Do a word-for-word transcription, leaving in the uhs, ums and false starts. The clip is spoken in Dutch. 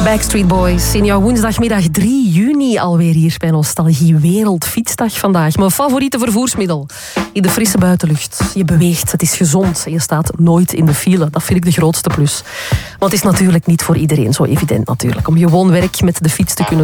Backstreet Boys in jouw woensdagmiddag drie juni alweer hier bij Nostalgie Wereldfietsdag vandaag. Mijn favoriete vervoersmiddel in de frisse buitenlucht. Je beweegt, het is gezond en je staat nooit in de file. Dat vind ik de grootste plus. Want het is natuurlijk niet voor iedereen zo evident natuurlijk om gewoon werk met de fiets te kunnen